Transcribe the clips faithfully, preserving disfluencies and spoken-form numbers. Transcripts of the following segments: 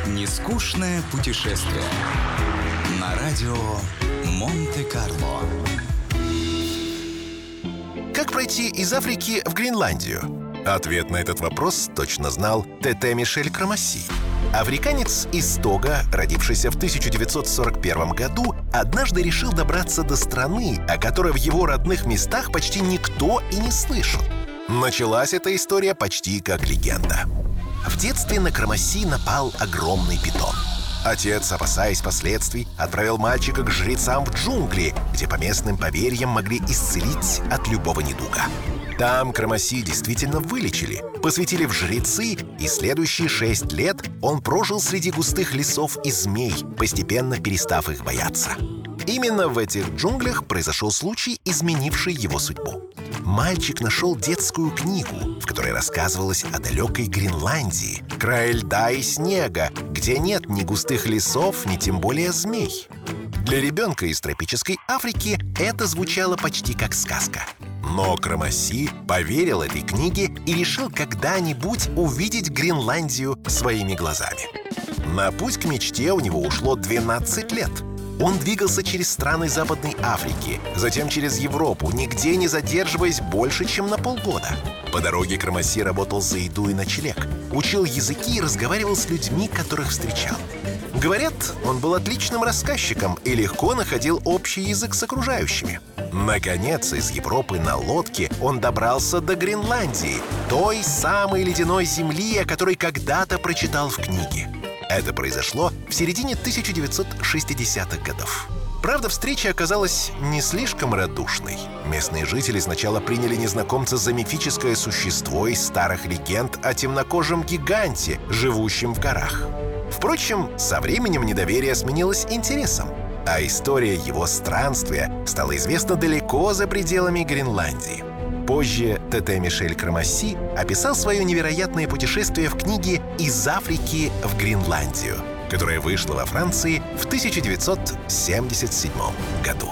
Нескучное путешествие на радио Монте-Карло. Как пройти из Африки в Гренландию? Ответ на этот вопрос точно знал Тете Мишель Кромасси. Африканец из Того, родившийся в тысяча девятьсот сорок первом году, однажды решил добраться до страны, о которой в его родных местах почти никто и не слышал. Началась эта история почти как легенда. В детстве на Кромасси напал огромный питон. Отец, опасаясь последствий, отправил мальчика к жрецам в джунгли, где по местным поверьям могли исцелить от любого недуга. Там Кромасси действительно вылечили, посвятили в жрецы, и следующие шесть лет он прожил среди густых лесов и змей, постепенно перестав их бояться. Именно в этих джунглях произошел случай, изменивший его судьбу. Мальчик нашел детскую книгу, в которой рассказывалось о далекой Гренландии, крае льда и снега, где нет ни густых лесов, ни тем более змей. Для ребенка из тропической Африки это звучало почти как сказка. Но Кромасси поверил этой книге и решил когда-нибудь увидеть Гренландию своими глазами. На путь к мечте у него ушло двенадцать лет. Он двигался через страны Западной Африки, затем через Европу, нигде не задерживаясь больше, чем на полгода. По дороге Кромасси работал за еду и ночлег, учил языки и разговаривал с людьми, которых встречал. Говорят, он был отличным рассказчиком и легко находил общий язык с окружающими. Наконец, из Европы на лодке он добрался до Гренландии, той самой ледяной земли, о которой когда-то прочитал в книге. Это произошло в середине тысяча девятьсот шестидесятых годов. Правда, встреча оказалась не слишком радушной. Местные жители сначала приняли незнакомца за мифическое существо из старых легенд о темнокожем гиганте, живущем в горах. Впрочем, со временем недоверие сменилось интересом, а история его странствия стала известна далеко за пределами Гренландии. Позже Тете Мишель Кромасси описал свое невероятное путешествие в книге «Из Африки в Гренландию», которая вышла во Франции в тысяча девятьсот семьдесят седьмом году.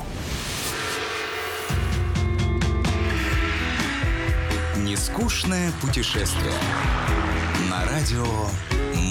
Нескучное путешествие на радио